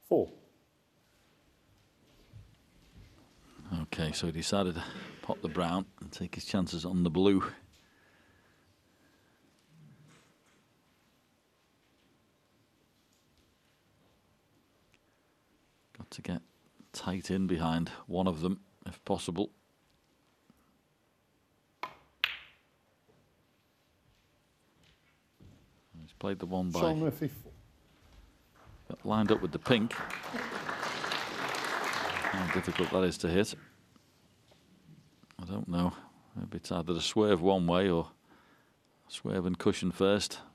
4. Okay, so he decided to pop the brown and take his chances on the blue. Got to get tight in behind one of them, if possible. He's played the one by... Sean Murphy. Got lined up with the pink. How difficult that is to hit. I don't know. Maybe it's either a swerve one way or swerve and cushion first.